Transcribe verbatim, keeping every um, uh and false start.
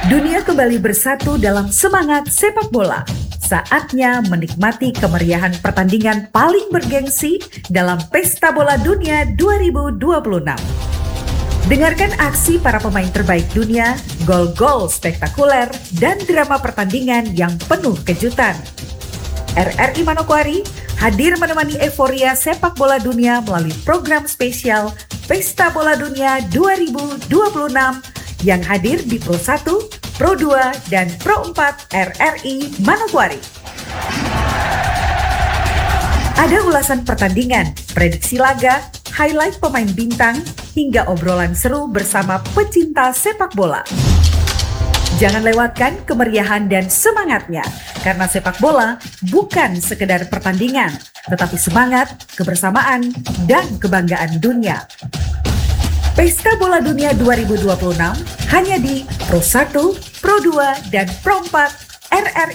Dunia kembali bersatu dalam semangat sepak bola. Saatnya menikmati kemeriahan pertandingan paling bergengsi dalam Pesta Bola Dunia dua ribu dua puluh enam. Dengarkan aksi para pemain terbaik dunia, gol-gol spektakuler, dan drama pertandingan yang penuh kejutan. R R I Manokwari hadir menemani euforia sepak bola dunia melalui program spesial Pesta Bola Dunia dua ribu dua puluh enam yang hadir di Pro satu, Pro dua, dan Pro empat R R I Manokwari. Ada ulasan pertandingan, prediksi laga, highlight pemain bintang, hingga obrolan seru bersama pecinta sepak bola. Jangan lewatkan kemeriahan dan semangatnya, karena sepak bola bukan sekedar pertandingan, tetapi semangat, kebersamaan, dan kebanggaan dunia. Pesta Bola Dunia dua ribu dua puluh enam hanya di Pro satu, Pro dua, dan Pro empat R R